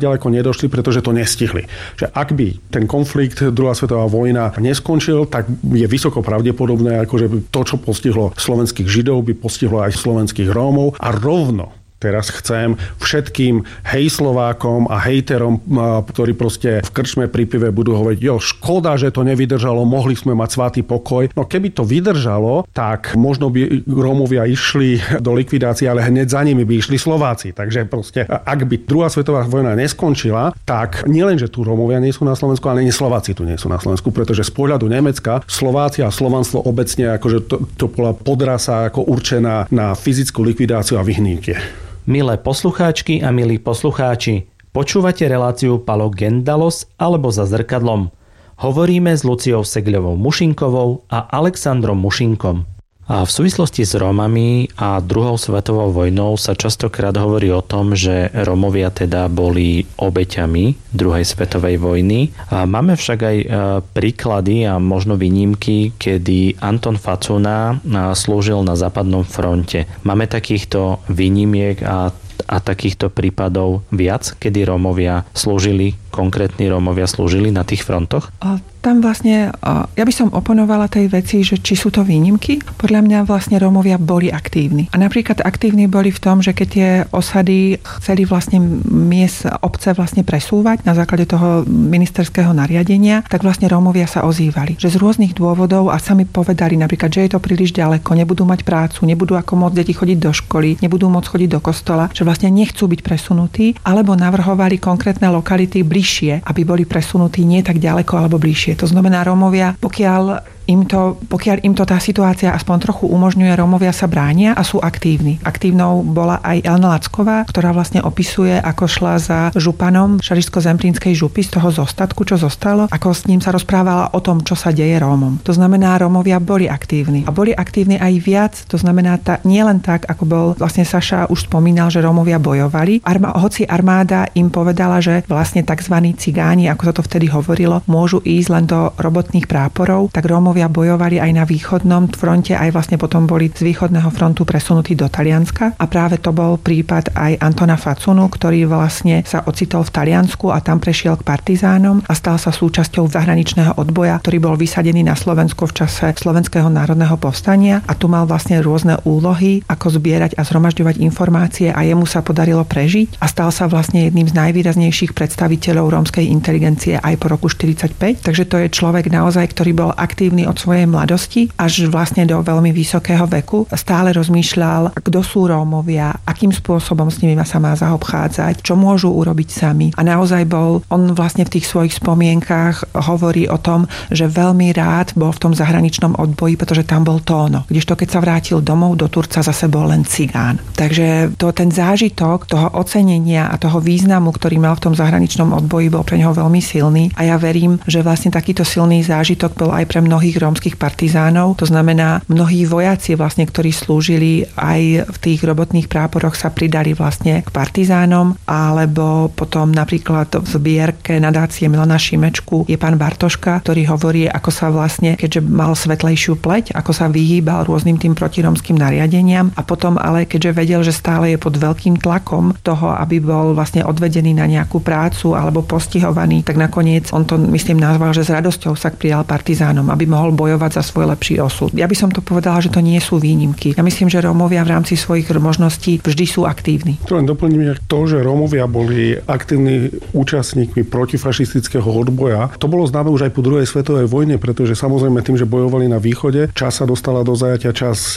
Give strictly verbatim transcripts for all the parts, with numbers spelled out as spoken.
ďaleko nedošli, pretože to nestihli. Že ak by ten konflikt, druhá svetová vojna neskončil, tak je vysoko pravdepodobné, akože to, čo postihlo slovenských Židov, by postihlo aj slovenských Rómov a rovno teraz chcem všetkým hej Slovákom a hejterom, ktorí proste v krčme pri pive budú hovoriť, jo, škoda, že to nevydržalo, mohli sme mať svätý pokoj. No keby to vydržalo, tak možno by Rómovia išli do likvidácie, ale hneď za nimi by išli Slováci. Takže proste, ak by druhá svetová vojna neskončila, tak nielen, že tu Rómovia nie sú na Slovensku, ale ani Slováci tu nie sú na Slovensku, pretože z pohľadu Nemecka Slováci a slovanstvo obecne akože to, to bola podrasa ako určená na fyzickú likvidáciu a vyhnutie. Milé poslucháčky a milí poslucháči, počúvate reláciu Palo Gendalos alebo Za zrkadlom. Hovoríme s Luciou Segľovou Mušinkovou a Alexandrom Mušinkom. A v súvislosti s Rómami a druhou svetovou vojnou sa častokrát hovorí o tom, že Rómovia teda boli obeťami druhej svetovej vojny. A máme však aj príklady a možno výnimky, kedy Anton Facuna slúžil na západnom fronte. Máme takýchto výnimiek a a takýchto prípadov viac, kedy Rómovia slúžili, konkrétni Rómovia slúžili na tých frontoch? A tam vlastne, ja by som oponovala tej veci, že či sú to výnimky. Podľa mňa vlastne Rómovia boli aktívni. A napríklad aktívni boli v tom, že keď tie osady chceli vlastne miest, obce vlastne presúvať na základe toho ministerského nariadenia, tak vlastne Rómovia sa ozývali. Že z rôznych dôvodov a sami povedali napríklad, že je to príliš ďaleko, nebudú mať prácu, nebudú ako môcť deti chodiť do školy, nebudú môcť chodiť do kostola, že vlastne nechcú byť presunutí, alebo navrhovali konkrétne lokality bližšie, aby boli presunutí nie tak ďaleko alebo bližšie. To znamená, Rómovia, pokiaľ im to, pokiaľ im to tá situácia aspoň trochu umožňuje, Rómovia sa bránia a sú aktívni. Aktívnou bola aj Elena Lacková, ktorá vlastne opisuje, ako šla za županom Šarišsko-Zemplínskej župy z toho zostatku, čo zostalo, ako s ním sa rozprávala o tom, čo sa deje Rómom. To znamená, Rómovia boli aktívni. A boli aktívni aj viac, to znamená ta, nie len tak, ako bol vlastne Saša už spomínal, že Rómovia bojovali. Arma, hoci armáda im povedala, že vlastne tzv. Cigáni, ako sa to vtedy hovorilo, môžu ísť len do robotných práporov, tak Rómovia bojovali aj na východnom fronte, aj vlastne potom boli z východného frontu presunutí do Talianska. A práve to bol prípad aj Antona Facunu, ktorý vlastne sa ocitol v Taliansku a tam prešiel k partizánom a stal sa súčasťou zahraničného odboja, ktorý bol vysadený na Slovensku v čase Slovenského národného povstania a tu mal vlastne rôzne úlohy, ako zbierať a zhromažďovať informácie a jemu sa podarilo prežiť a stal sa vlastne jedným z najvýraznejších predstaviteľov rómskej inteligencie aj po roku štyridsaťpäť. Takže to je človek naozaj, ktorý bol aktívny od svojej mladosti až vlastne do veľmi vysokého veku. Stále rozmýšľal, kto sú Rómovia, akým spôsobom s nimi sa má zaobchádzať, čo môžu urobiť sami. A naozaj bol, on vlastne v tých svojich spomienkách hovorí o tom, že veľmi rád bol v tom zahraničnom odboji, pretože tam bol Tóno. Kdežto keď sa vrátil domov do Turca, zase bol len cigán. Takže to, ten zážitok toho ocenenia a toho významu, ktorý mal v tom zahraničnom odboji, bol pre neho veľmi silný. A ja verím, že vlastne takýto silný zážitok bol aj pre mnohých rómskych partizánov. To znamená, mnohí vojaci vlastne, ktorí slúžili aj v tých robotných práporoch, sa pridali vlastne k partizánom, alebo potom napríklad v zbierke nadácie Milana Šimečku je pán Bartoška, ktorý hovorí, ako sa vlastne, keďže mal svetlejšiu pleť, ako sa vyhýbal rôznym tým protiromským nariadeniam a potom ale keďže vedel, že stále je pod veľkým tlakom toho, aby bol vlastne odvedený na nejakú prácu alebo postihovaný, tak nakoniec on to, myslím, nazval, že s radosťou sa prijal partizánom, aby mohol bojovať za svoj lepší osud. Ja by som to povedala, že to nie sú výnimky. Ja myslím, že Rómovia v rámci svojich možností vždy sú aktívni. To len doplním to, že Rómovia boli aktívni účastníkmi protifašistického odboja. To bolo známe už aj po druhej svetovej vojne, pretože samozrejme tým, že bojovali na východe, čas sa dostala do zajatia, čas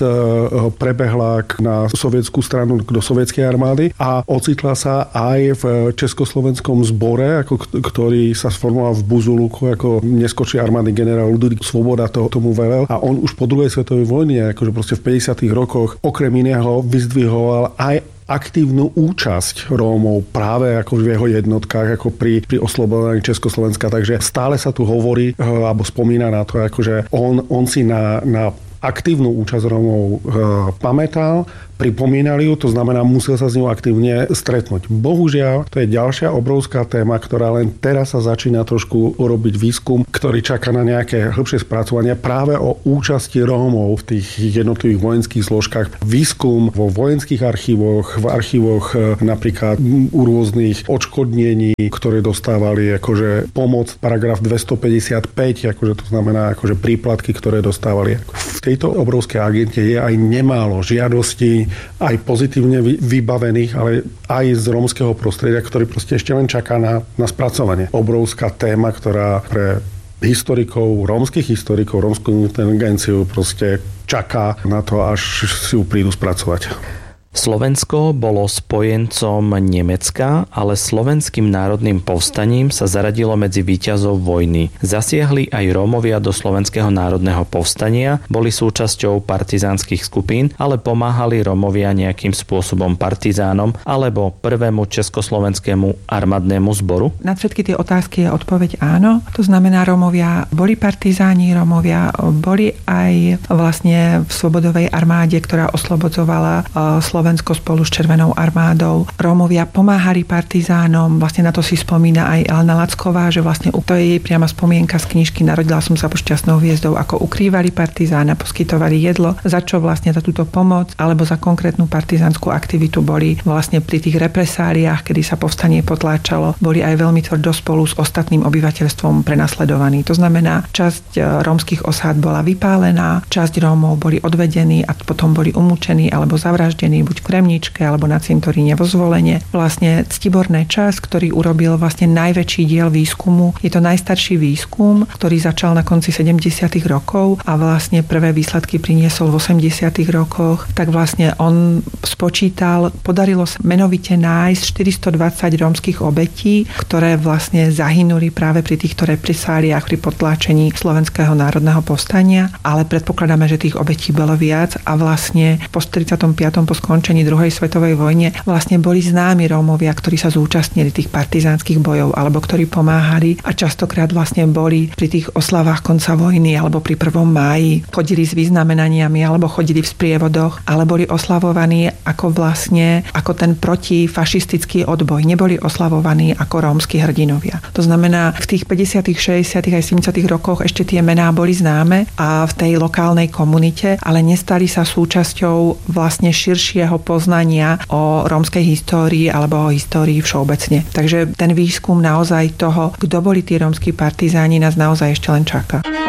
prebehla na sovietskú stranu, do sovietskej armády a ocitla sa aj v československom zbore, ako, ktorý sa sformoval v Buzuluku ako neskôrší armádny generál Ludvík Svoboda to, tomu velel a on už po druhej svetovej vojne, akože proste v päťdesiatych rokoch okrem iného vyzdvihoval aj aktívnu účasť Rómov práve ako v jeho jednotkách, ako pri, pri oslobodení Československa. Takže stále sa tu hovorí, alebo spomína na to, akože on, on si na, na aktívnu účasť Rómov e, pamätal, pripomínali ju, to znamená, musel sa s ňou aktívne stretnúť. Bohužiaľ, to je ďalšia obrovská téma, ktorá len teraz sa začína trošku robiť výskum, ktorý čaká na nejaké hĺbšie spracovania práve o účasti Rómov v tých jednotlivých vojenských zložkách. Výskum vo vojenských archívoch, v archívoch napríklad u rôznych odškodnení, ktoré dostávali akože pomoc, paragraf dvestopäťdesiatpäť, akože to znamená akože príplatky, ktoré dostávali. V tejto obrovskej agente je aj nemálo žiadostí, aj pozitívne vybavených, ale aj z rómskeho prostredia, ktorý proste ešte len čaká na, na spracovanie. Obrovská téma, ktorá pre historikov, rómskych historikov, rómsku inteligenciu proste čaká na to, až si ju prídu spracovať. Slovensko bolo spojencom Nemecka, ale slovenským národným povstaním sa zaradilo medzi víťazov vojny. Zasiahli aj Rómovia do slovenského národného povstania, boli súčasťou partizánskych skupín, ale pomáhali Rómovia nejakým spôsobom partizánom alebo prvému československému armádnemu zboru? Na všetky tie otázky je odpoveď áno. To znamená, Rómovia boli partizáni, Rómovia boli aj vlastne v Slobodovej armáde, ktorá oslobodzovala Slovensko Slovensko spolu s Červenou armádou. Rómovia pomáhali partizánom, vlastne na to si spomína aj Elena Lacková, že vlastne to je jej priama spomienka z knižky Narodila som sa pod šťastnou hviezdou, ako ukrývali partizána, poskytovali jedlo, za čo vlastne za túto pomoc alebo za konkrétnu partizánsku aktivitu boli vlastne pri tých represáliách, kedy sa povstanie potláčalo, boli aj veľmi tvrdo spolu s ostatným obyvateľstvom prenasledovaní. To znamená, časť rómskych osád bola vypálená, časť Rómov boli odvedení a potom boli umúčení alebo zavraždení buď v Kremničke alebo na cintoríne vo Zvolene. Vlastne Ctibor Nečas, ktorý urobil vlastne najväčší diel výskumu, je to najstarší výskum, ktorý začal na konci sedemdesiatych rokov a vlastne prvé výsledky priniesol v osemdesiatych rokoch, tak vlastne on spočítal, podarilo sa menovite nájsť štyristodvadsať rómskych obetí, ktoré vlastne zahynuli práve pri týchto represáliách, pri potláčení Slovenského národného povstania, ale predpokladáme, že tých obetí bolo viac a vlastne po štyridsiatom piatom po skončení druhej svetovej vojne vlastne boli známi Rómovia, ktorí sa zúčastnili tých partizánskych bojov alebo ktorí pomáhali a častokrát vlastne boli pri tých oslavách konca vojny alebo pri prvom máji, chodili s vyznamenaniami alebo chodili v sprievodoch, ale boli oslavovaní ako vlastne ako ten protifašistický odboj. Neboli oslavovaní ako rómski hrdinovia. To znamená, v tých päťdesiatych, šesťdesiatych aj sedemdesiatych rokoch ešte tie mená boli známe a v tej lokálnej komunite, ale nestali sa súčasťou vlastne širšieho poznania o rómskej histórii alebo o histórii všeobecne. Takže ten výskum naozaj toho, kto boli tí rómski partizáni, nás naozaj ešte len čaká.